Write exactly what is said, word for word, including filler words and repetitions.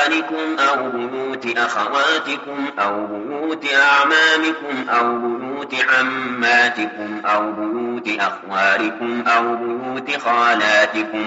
إخوانكم أو بيوت أخواتكم أو بيوت أعمامكم أو بيوت عماتكم أو بيوت أخوالكم أو بيوت خالاتكم